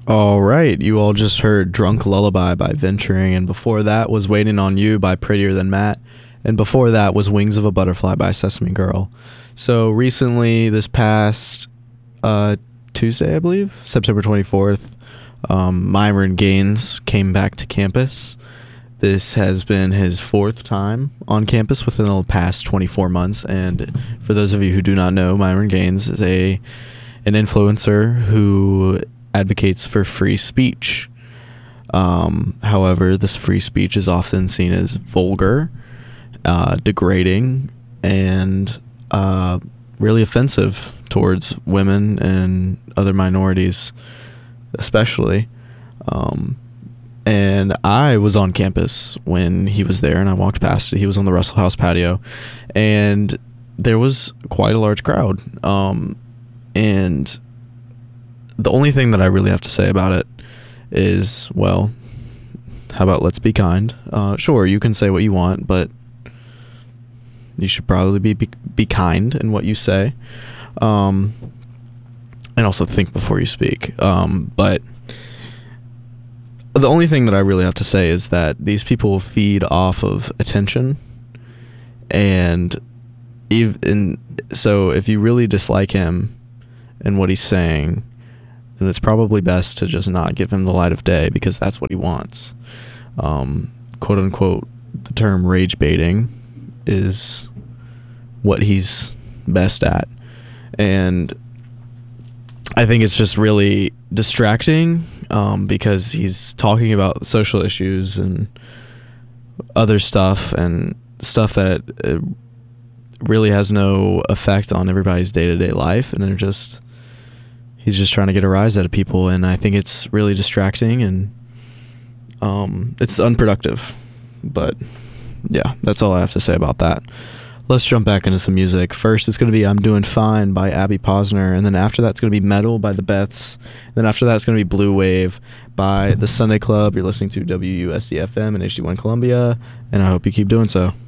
All right, you all just heard Drunk Lullaby by Venturing, and before that was Waiting on You by Prettier Than Matt, and before that was Wings of a Butterfly by Sesame Girl. So recently, this past Tuesday, I believe, September 24th, Myron Gaines came back to campus. This has been his fourth time on campus within the past 24 months, and for those of you who do not know, Myron Gaines is an influencer who advocates for free speech. However, this free speech is often seen as vulgar, degrading, and really offensive towards women and other minorities, especially. And I was on campus when he was there, and I walked past it. He was on the Russell House patio, and there was quite a large crowd. And the only thing that I really have to say about it is, well, how about let's be kind? Sure, you can say what you want, but you should probably be kind in what you say, and also think before you speak. But the only thing that I really have to say is that these people feed off of attention, and so if you really dislike him and what he's saying, then it's probably best to just not give him the light of day, because that's what he wants. Quote unquote, the term rage baiting is what he's best at. And I think it's just really distracting, because he's talking about social issues and other stuff, and stuff that really has no effect on everybody's day-to-day life, and he's just trying to get a rise out of people, and I think it's really distracting, and it's unproductive. But yeah, that's all I have to say about that. Let's jump back into some music. First, it's going to be I'm Doing Fine by Abby Posner, and then after that's going to be Metal by The Beths, and then after that's going to be Blue Wave by The Sunday Club. You're listening to WUSD-FM and HD1 Columbia, and I hope you keep doing so.